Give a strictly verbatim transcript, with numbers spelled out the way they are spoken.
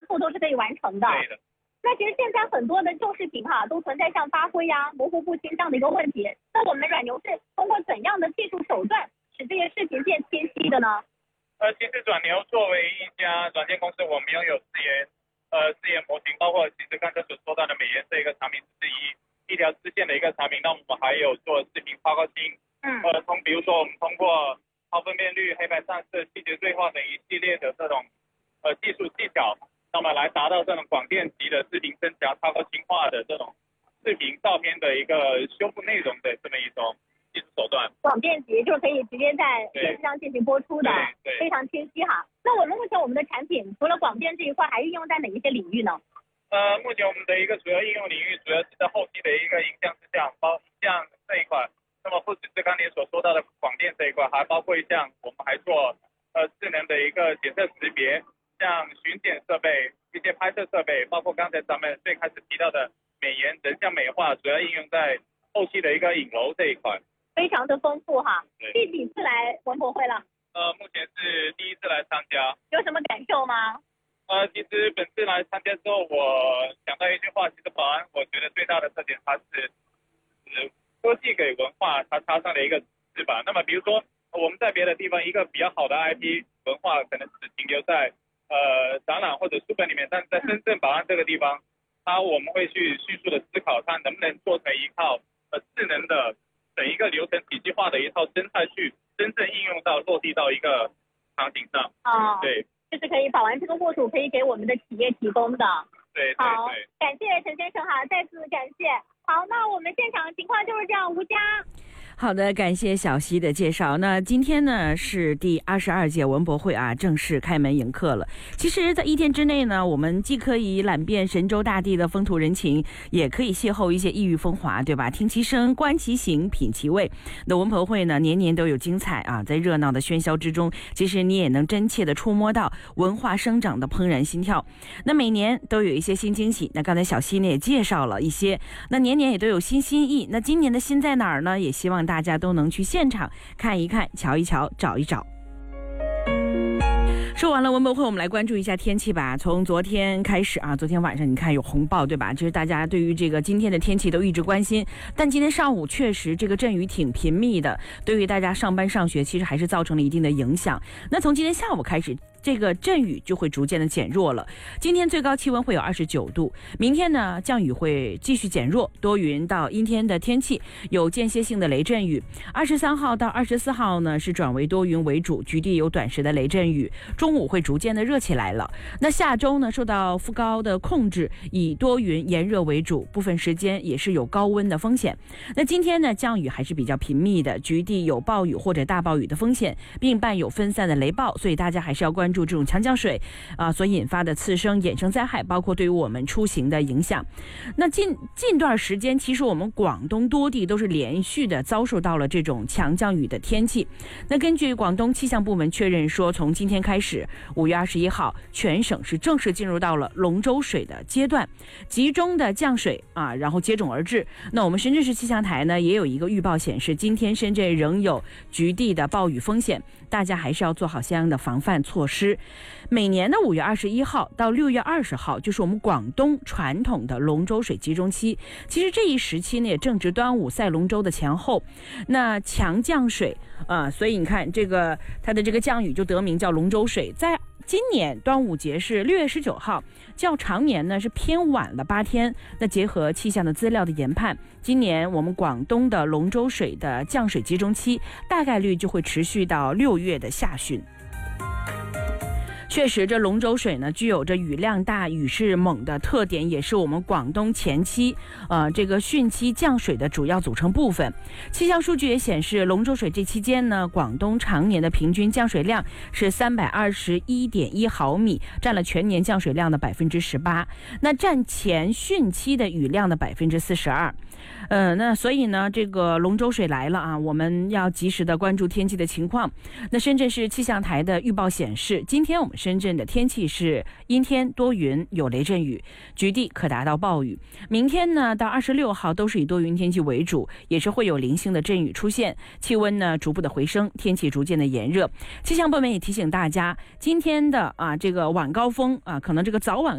速都是可以完成的。 对的。 那其实现在很多的旧视频哈、啊，都存在像发灰呀、模糊不清这样的一个问题。那我们软牛是通过怎样的技术手段使这些视频变清晰的呢？ 呃，其实软牛作为一家软件公司，我们拥有自研呃自研模型，包括其实刚才所说到的美颜这一个产品是一一条支线的一个产品。那我们还有做视频超高清， 嗯， 呃，从比如说我们通过高分辨率、黑白上色、细节对话等一系列的这种呃技术技巧。那么来达到这种广电级的视频增强、超高清化的这种视频、照片的一个修复内容的这么一种技术手段。 广电级就是可以直接在电视上进行播出的，非常清晰哈。那我们目前我们的产品除了广电这一块，还运用在哪一些领域呢？ 呃，目前我们的一个主要应用领域，主要是在后期的一个影像摄像、包影像这一块。那么不只是刚才所说到的广电这一块，还包括一项我们还做呃智能的一个检测识别。像巡检设备、一些拍摄设备，包括刚才咱们最开始提到的美颜、人像美化，主要应用在后期的一个影楼这一块， 非常的丰富哈。第几次来文博会了？ 呃，目前是第一次来参加。 有什么感受吗？ 呃，其实本次来参加之后，我想到一句话，其实保安我觉得最大的特点，它是呃科技给文化它插上了一个翅膀。那么比如说我们在别的地方一个比较好的 I P 文化，可能只停留在呃，展览或者书本里面，但是在深圳宝安这个地方，它我们会去迅速的思考，它能不能做成一套呃智能的整一个流程体系化的一套生态，去真正应用到落地到一个场景上。 啊、哦， 对， 这是可以宝安这个沃土可以给我们的企业提供的。 对，对好， 对感谢陈先生哈，再次感谢。好，那我们现场情况就是这样，吴佳。 好的，感谢小溪的介绍。那今天呢是第二十二届文博会啊，正式开门迎客了。其实，在一天之内呢，我们既可以览遍神州大地的风土人情，也可以邂逅一些异域风华，对吧？听其声，观其形，品其味。那文博会呢，年年都有精彩啊，在热闹的喧嚣之中，其实你也能真切的触摸到文化生长的怦然心跳。那每年都有一些新惊喜。那刚才小溪呢也介绍了一些，那年年也都有新心意。那今年的新在哪儿呢？也希望大家都能去现场看一看、瞧一瞧、找一找。说完了文博会，我们来关注一下天气吧。从昨天开始啊，昨天晚上你看有红暴，对吧？就是大家对于这个今天的天气都一直关心。但今天上午确实这个阵雨挺频密的，对于大家上班上学其实还是造成了一定的影响。那从今天下午开始，这个阵雨就会逐渐的减弱了。今天最高气温会有二十九度，明天呢降雨会继续减弱，多云到阴天的天气，有间歇性的雷阵雨。二十三号到二十四号呢是转为多云为主，局地有短时的雷阵雨，中午会逐渐的热起来了。那下周呢受到副高的控制，以多云炎热为主，部分时间也是有高温的风险。那今天呢降雨还是比较频密的，局地有暴雨或者大暴雨的风险，并伴有分散的雷暴，所以大家还是要关注关注这种强降水啊、呃、所引发的次生衍生灾害，包括对于我们出行的影响。那近近段时间，其实我们广东多地都是连续的遭受到了这种强降雨的天气。那根据广东气象部门确认说，从今天开始，五月二十一号，全省是正式进入到了龙舟水的阶段，集中的降水啊，然后接踵而至。那我们深圳市气象台呢也有一个预报显示，今天深圳仍有局地的暴雨风险，大家还是要做好相应的防范措施。每年的五月二十一号到六月二十号，就是我们广东传统的龙舟水集中期。其实这一时期呢，也正值端午赛龙舟的前后。那强降水啊、呃，所以你看这个它的这个降雨就得名叫龙舟水。在今年端午节是六月十九号，较常年呢是偏晚了八天。那结合气象的资料的研判，今年我们广东的龙舟水的降水集中期大概率就会持续到六月的下旬。确实，这龙舟水呢具有着雨量大、雨势猛的特点，也是我们广东前期呃这个汛期降水的主要组成部分。气象数据也显示，龙舟水这期间呢，广东常年的平均降水量是三百二十一点一毫米，占了全年降水量的百分之十八，那占前汛期的雨量的百分之四十二。呃，那所以呢，这个龙舟水来了啊，我们要及时的关注天气的情况。那深圳市气象台的预报显示，今天我们深圳的天气是阴天多云，有雷阵雨，局地可达到暴雨。明天呢，到二十六号都是以多云天气为主，也是会有零星的阵雨出现。气温呢逐步的回升，天气逐渐的炎热。气象部门也提醒大家，今天的啊这个晚高峰啊，可能这个早晚